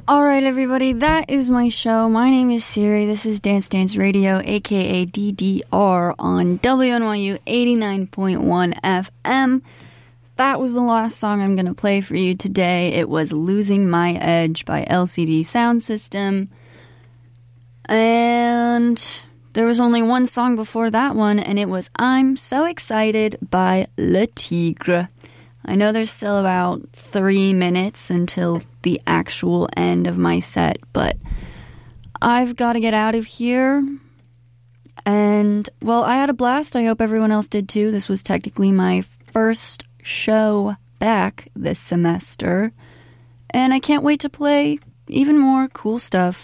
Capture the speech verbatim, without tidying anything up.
Alright, everybody, that is my show. My name is Siri. This is Dance Dance Radio, aka D D R, on W N Y U eighty-nine point one F M. That was the last song I'm going to play for you today. It was Losing My Edge by L C D Sound System. And there was only one song before that one, and it was I'm So Excited by Le Tigre. I know there's still about three minutes until the actual end of my set, but I've got to get out of here. And, well, I had a blast. I hope everyone else did too. This was technically my first show back this semester, and I can't wait to play even more cool stuff